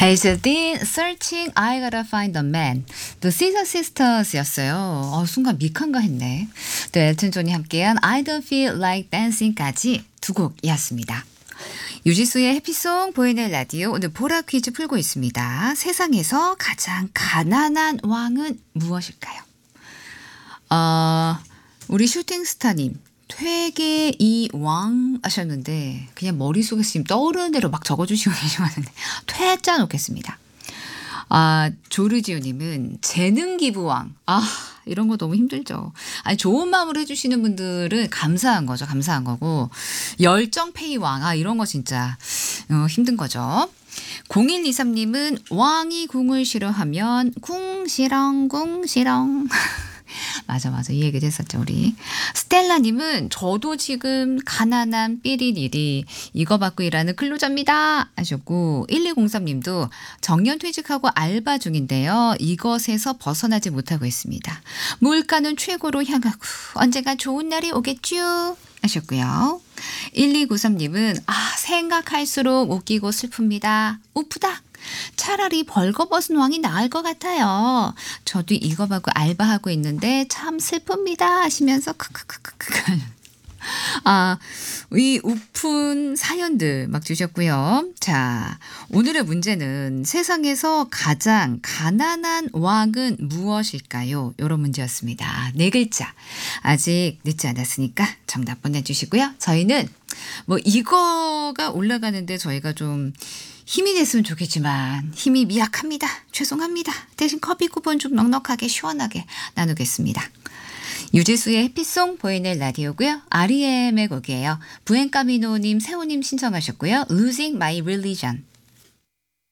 Hazel Dean, Searching, I Gotta Find a Man. The Scissor Sisters였어요. 순간 미칸가 했네. 또 엘튼 존이 함께한 I Don't Feel Like Dancing까지 두 곡이었습니다. 유지수의 해피송 보이는 라디오 오늘 보라 퀴즈 풀고 있습니다. 세상에서 가장 가난한 왕은 무엇일까요? 우리 슈팅스타님 퇴계 이왕 하셨는데 그냥 머릿속에서 지금 떠오르는 대로 막 적어주시고 계시는데 퇴짜 놓겠습니다. 조르지오님은 재능기부왕. 이런 거 너무 힘들죠. 좋은 마음으로 해주시는 분들은 감사한 거죠. 감사한 거고 열정페이왕. 이런 거 진짜 힘든 거죠. 0123님은 왕이 궁을 싫어하면 궁시렁 궁시렁. 맞아. 이 얘기도 했었죠, 우리. 스텔라님은 저도 지금 가난한 삐리리리 이거 받고 일하는 근로자입니다 하셨고 1203님도 정년퇴직하고 알바 중인데요. 이것에서 벗어나지 못하고 있습니다. 물가는 최고로 향하고 언젠가 좋은 날이 오겠죠 하셨고요. 1293님은 생각할수록 웃기고 슬픕니다. 우프다. 차라리 벌거벗은 왕이 나을 것 같아요. 저도 이거 받고 알바하고 있는데 참 슬픕니다 하시면서 크크크크크. 이 우픈 사연들 막 주셨고요. 자, 오늘의 문제는 세상에서 가장 가난한 왕은 무엇일까요? 이런 문제였습니다. 4글자. 아직 늦지 않았으니까 정답 보내주시고요. 저희는 이거가 올라가는데 저희가 좀 힘이 됐으면 좋겠지만 힘이 미약합니다. 죄송합니다. 대신 커피 쿠폰 좀 넉넉하게 시원하게 나누겠습니다. 유지수의 해피송 보이는 라디오고요. REM의 곡이에요. 부엔카미노님, 세호님 신청하셨고요. Losing My Religion.